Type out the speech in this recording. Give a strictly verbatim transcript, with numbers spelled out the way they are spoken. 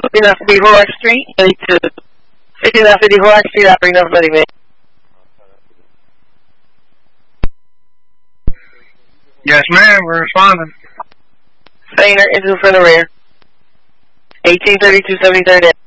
fifty-nine fifty Horrocks Street. fifty-nine fifty Horrocks Street, operating number ready, man. Yes, ma'am, we're responding. Sainer, into from the rear. eighteen thirty-two seventy-third.